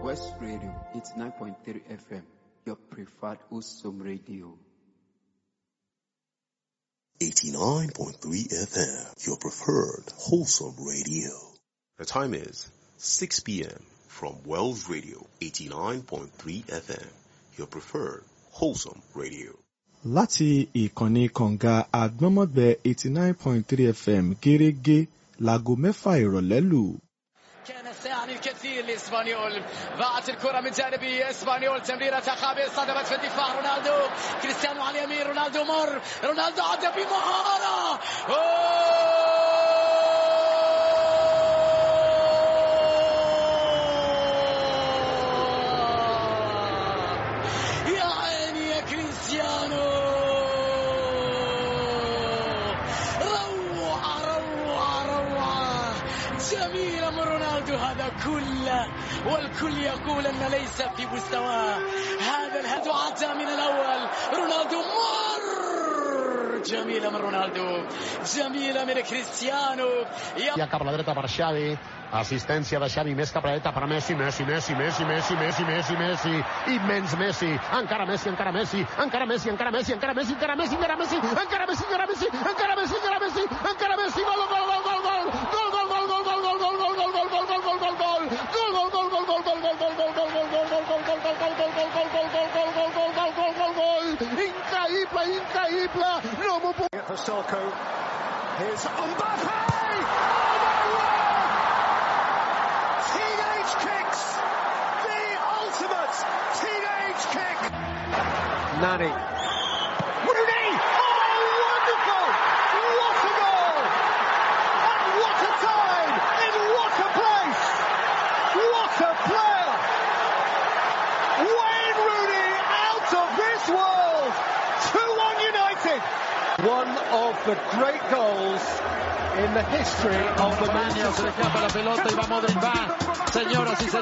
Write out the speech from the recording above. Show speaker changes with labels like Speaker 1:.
Speaker 1: West Radio, it's 9.3 FM, your preferred Usum radio.
Speaker 2: 89.3 FM, your preferred wholesome radio. The time is 6 p.m. from Wells Radio, 89.3 FM, your preferred wholesome radio.
Speaker 3: Láti ìkànnì kànga àgbọ́nmọ́gbẹ́ 89.3 FM gẹ́rẹ́gẹ́ láago 6 ìrọ̀lẹ́ lù.
Speaker 4: كان سيعني الكثير لإسبانيول. ضاعت الكرة من جانب إسبانيول، تمريرة خابئة صدمت في الدفاع. رونالدو، كريستيانو على اليمين، رونالدو مر، رونالدو عدى بمهارة. يا عيني يا كريستيانو، جميلة من رونالدو هذا كله، والكل يقول أن ليس في مستواه. هذا الهدف عدى من الأول. رونالدو مر، جميلة من رونالدو، جميلة من كريستيانو.
Speaker 5: Ja cap a la dreta per Xavi, assistència de Xavi, més cap a la dreta per Messi, Messi, immens Messi, encara Messi, encara Messi, encara Messi, encara Messi, encara Messi, encara Messi, encara Messi, encara Messi, encara Messi, encara Messi, encara Messi, encara Messi, gol, gol, gol, gol, gol, gol, gol, gol, gol, gol, gol, gol, gol, gol, gol, gol, gol, gol, gol, increïble, no m'ho puc...
Speaker 6: For Sissoko, here's Mbappé! Teenage kicks! The ultimate teenage kick!
Speaker 5: Nani.
Speaker 6: Rooney! Oh, wonderful! What a goal! And what a time! In what a place! What a player! Wayne Rooney out of this world! 2-1 United!
Speaker 5: One of the great goals in the history of the
Speaker 7: Maño se le escapa la pelota y va Modric, va. Señoras y señores.